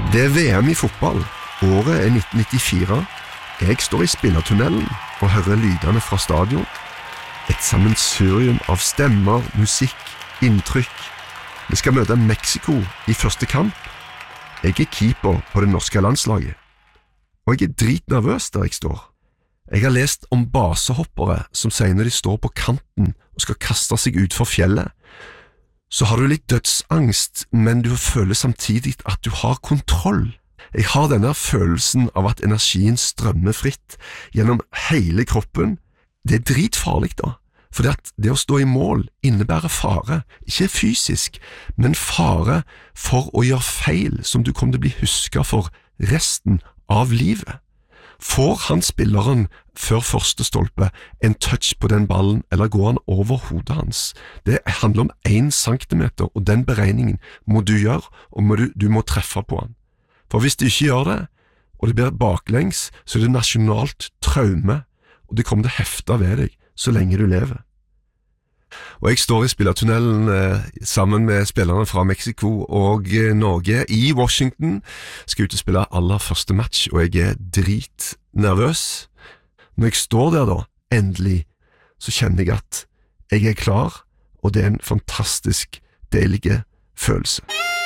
Det er VM i fotball. Året er 1994. Jeg står i spillertunnelen og hører lydene fra stadion. Et sammensurium av stemmer, musikk, inntrykk. Vi skal møte Mexico i første kamp. Jeg er keeper på det norske landslaget. Og jeg er dritnervøs der jeg står. Jeg har lest om basehoppere som sier når de står på kanten og skal kaste seg ut for fjellet, så har du litt dødsangst, men du føler samtidig at du har kontroll. Jeg har denne følelsen av at energien strømmer fritt gjennom hele kroppen. Det er dritfarlig da, for det å stå i mål innebærer fare, ikke fysisk, men fare for å gjøre feil som du kommer til å bli husket for resten av livet. Får han spilleren før første stolpe en touch på den ballen, eller går han over hodet hans? Det handler om 1 centimeter, og den beregningen må du gjøre, og du må treffe på han. For hvis du ikke gjør det, og det blir baklengs, så er det nasjonalt traume, og det kommer til å hefte ved deg så lenge du lever. Og jeg står i spillertunnelen sammen med spillerne fra Mexico og Norge i Washington. Skal ut og spille aller første match, og jeg er dritnervøs. Når jeg står der da, endelig, så kjenner jeg at jeg er klar, og det er en fantastisk deilig følelse.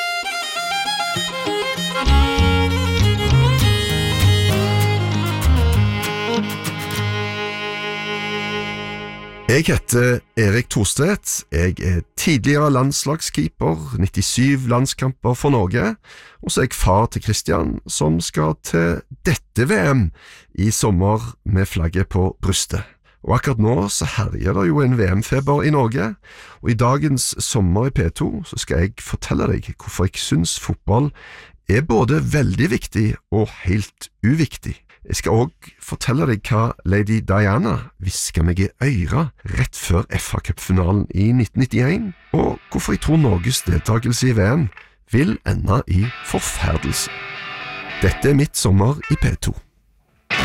Jeg heter Erik Thorstvedt, jeg er tidligere landslagskeeper, 97 landskamper for Norge, og så er jeg far til Christian, som skal til dette VM i sommer med flagget på brystet. Og akkurat nå så herjer det jo en VM-feber i Norge, og i dagens sommer i P2 så skal jeg fortelle deg hvorfor jeg synes fotball er både veldig viktig og helt uviktig. Jeg skal også fortelle deg hva Lady Diana hvisket meg i øra rett før FA-cupfinalen i 1991, og hvorfor jeg tror Norges deltakelse i VM vil ende i forferdelse. Dette er mitt sommer i P2.